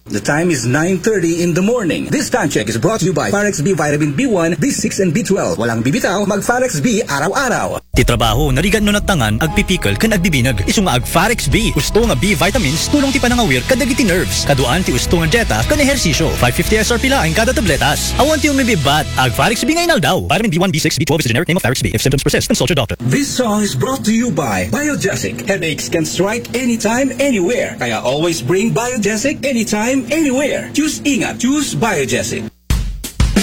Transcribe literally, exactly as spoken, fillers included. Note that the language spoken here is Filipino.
The time is nine thirty in the morning. This time check is brought to you by Farex B Vitamin B one, B six, and B twelve. Walang bibitaw, mag Farex B araw-araw. Ti trabaho, narigan no natangan, agpipikal kan agbibinag. Isu nga ag Farex B. Usto nga B vitamins, tulong ti panangawir kadag iti nerves. Kaduan ti usto nga dieta kan ehersisyo. five fifty S R P laing kada tabletas. Awan ti umibibat, ag Farex B ngay daw. Vitamin B one, B six, B twelve is the generic name of Farex B. If symptoms persist, consult your doctor. This song is brought to you by Biogesic. Headaches can strike anytime, anywhere. Kaya always bring Biogesic anytime, anywhere. Choose Ingat. Choose Biogesic.